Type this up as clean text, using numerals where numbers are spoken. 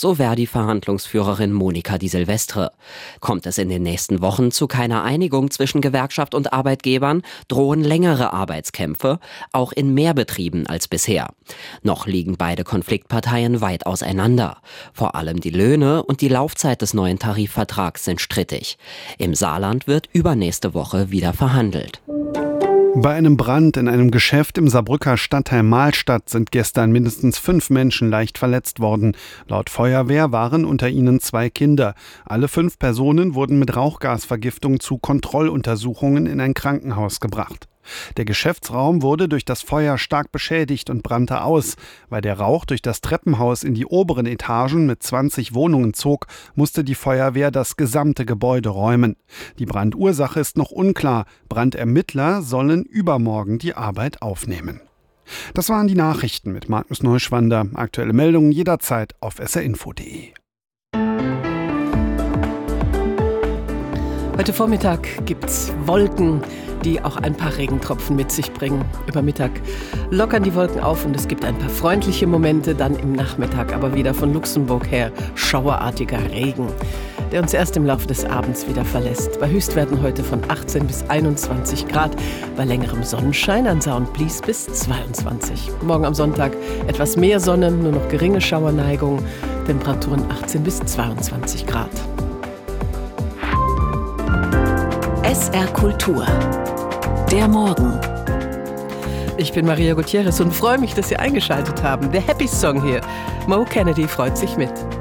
so Verdi-Verhandlungsführerin Monika Di Silvestre. Kommt es in den nächsten Wochen zu keiner Einigung zwischen Gewerkschaft und Arbeitgebern, drohen längere Arbeitskämpfe, auch in mehr Betrieben als bisher. Noch liegen beide Konfliktparteien weit auseinander. Vor allem die Löhne und die Laufzeit des neuen Tarifvertrags sind strittig. Im Saarland wird übernächste Woche wieder verhandelt. Bei einem Brand in einem Geschäft im Saarbrücker Stadtteil Mahlstadt sind gestern mindestens 5 Menschen leicht verletzt worden. Laut Feuerwehr waren unter ihnen 2 Kinder. Alle 5 Personen wurden mit Rauchgasvergiftung zu Kontrolluntersuchungen in ein Krankenhaus gebracht. Der Geschäftsraum wurde durch das Feuer stark beschädigt und brannte aus. Weil der Rauch durch das Treppenhaus in die oberen Etagen mit 20 Wohnungen zog, musste die Feuerwehr das gesamte Gebäude räumen. Die Brandursache ist noch unklar. Brandermittler sollen übermorgen die Arbeit aufnehmen. Das waren die Nachrichten mit Markus Neuschwander. Aktuelle Meldungen jederzeit auf srinfo.de. Heute Vormittag gibt's Wolken, die auch ein paar Regentropfen mit sich bringen. Über Mittag lockern die Wolken auf und es gibt ein paar freundliche Momente, dann im Nachmittag aber wieder von Luxemburg her schauerartiger Regen, der uns erst im Laufe des Abends wieder verlässt. Bei Höchstwerten heute von 18 bis 21 Grad, bei längerem Sonnenschein an Saar und Blies bis 22. Morgen am Sonntag etwas mehr Sonne, nur noch geringe Schauerneigung, Temperaturen 18 bis 22 Grad. SR Kultur. Der Morgen. Ich bin Maria Gutierrez und freue mich, dass Sie eingeschaltet haben. Der Happy Song hier. Mo Kennedy freut sich mit.